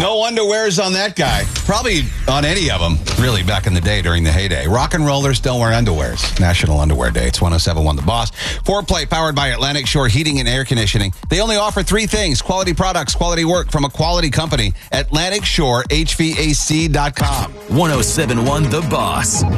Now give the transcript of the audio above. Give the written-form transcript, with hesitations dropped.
No underwears on that guy. Probably on any of them, really, back in the day during the heyday. Rock and rollers don't wear underwears. National Underwear Day. It's 107.1 The Boss. Foreplay powered by Atlantic Shore Heating and Air Conditioning. They only offer three things: quality products, quality work from a quality company. AtlanticShoreHVAC.com. 107.1 The Boss.